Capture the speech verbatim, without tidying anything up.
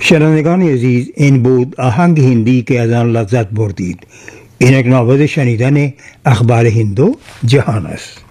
شنوندگان عزیز، این بود آهنگ هندی که از آن لذت بردید. این یک نوبت شنیدن اخبار هند و جهان است.